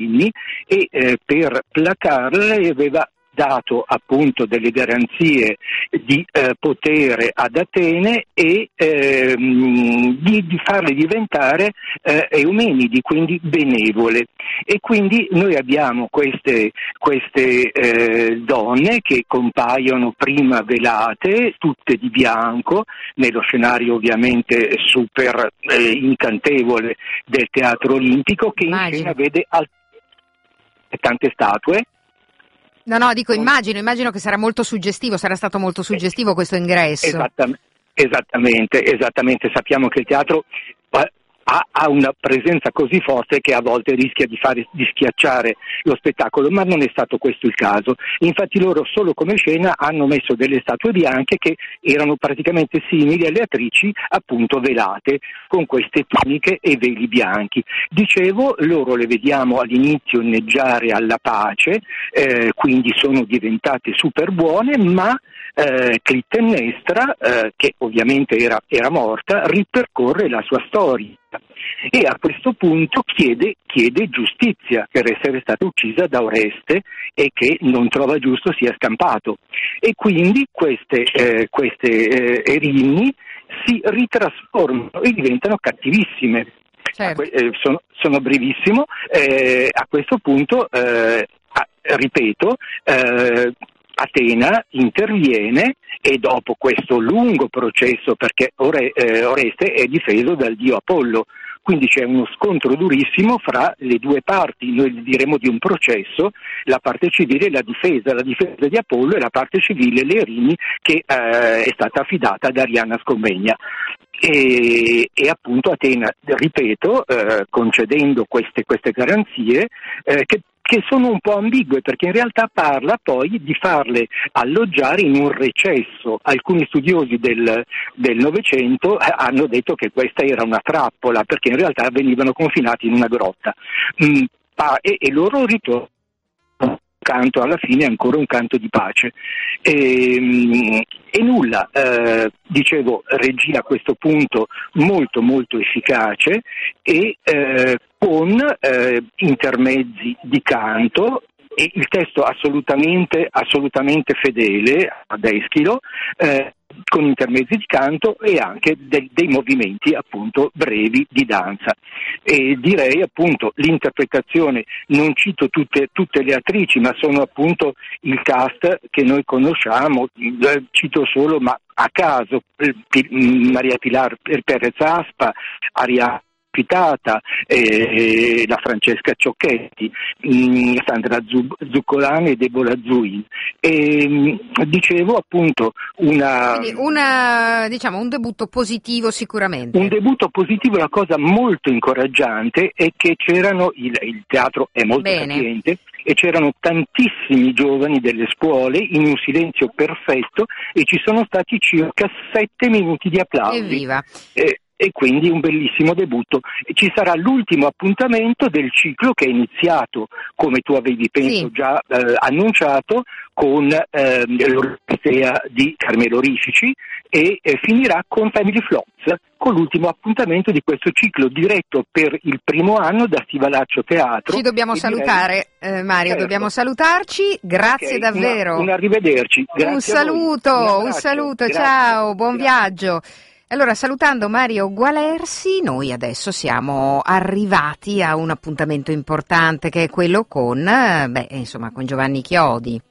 e per placarle aveva dato appunto delle garanzie di potere ad Atene e di farle diventare Eumenidi, quindi benevole. E quindi noi abbiamo queste donne che compaiono prima velate, tutte di bianco, nello scenario ovviamente super incantevole del Teatro Olimpico, che in scena vede tante statue. No, dico, immagino che sarà molto suggestivo, sarà stato molto suggestivo questo ingresso. Esattamente, sappiamo che il teatro ha una presenza così forte che a volte rischia di schiacciare lo spettacolo, ma non è stato questo il caso. Infatti loro solo come scena hanno messo delle statue bianche che erano praticamente simili alle attrici appunto velate, con queste tuniche e veli bianchi. Dicevo, loro le vediamo all'inizio inneggiare alla pace, quindi sono diventate super buone, ma Clitemnestra, che ovviamente era morta, ripercorre la sua storia e a questo punto chiede giustizia per essere stata uccisa da Oreste e che non trova giusto sia scampato. E quindi queste Erinni si ritrasformano e diventano cattivissime. Certo. Sono brevissimo, a questo punto, ripeto, Atena interviene e dopo questo lungo processo, perché Oreste è difeso dal dio Apollo, quindi c'è uno scontro durissimo fra le due parti, noi diremo di un processo, la parte civile la difesa di Apollo, e la parte civile le Erinni, che è stata affidata ad Arianna Scomegna. E appunto Atena, ripeto, concedendo queste garanzie, che sono un po' ambigue, perché in realtà parla poi di farle alloggiare in un recesso. Alcuni studiosi del Novecento hanno detto che questa era una trappola, perché in realtà venivano confinati in una grotta. E loro ritornano. Canto alla fine, ancora un canto di pace e nulla, dicevo, regia a questo punto molto molto efficace e con intermezzi di canto e il testo assolutamente fedele ad Eschilo, con intermezzi di canto e anche dei movimenti appunto brevi di danza. E direi appunto l'interpretazione, non cito tutte le attrici, ma sono appunto il cast che noi conosciamo, cito solo ma a caso Maria Pilar Perez Aspa, Arianna Pitata, la Francesca Ciocchetti, Sandra Zuccolani e Deborah Zuin. Dicevo appunto un debutto positivo sicuramente. Un debutto positivo. La cosa molto incoraggiante è che il teatro è molto capiente e c'erano tantissimi giovani delle scuole in un silenzio perfetto e ci sono stati circa 7 minuti di applausi. Evviva! E quindi un bellissimo debutto. Ci sarà l'ultimo appuntamento del ciclo che è iniziato, come tu avevi già annunciato, con l'Orfea di Carmelo Rifici e finirà con Family Flots, con l'ultimo appuntamento di questo ciclo diretto per il primo anno da Stivalaccio Teatro. Ci dobbiamo salutare, Mario, certo. Dobbiamo salutarci, grazie davvero. Un arrivederci. Grazie un saluto, ciao, buon viaggio. Allora, salutando Mario Gualersi, noi adesso siamo arrivati a un appuntamento importante che è quello con Giovanni Chiodi.